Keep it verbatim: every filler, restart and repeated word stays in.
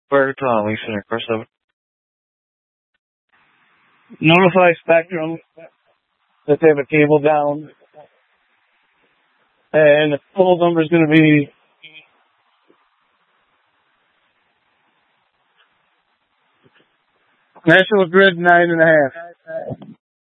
Burger Tom, Lee Center, Car seven. Notify Spectrum that they have a cable down. And the full number is going to be National Grid nine and a half.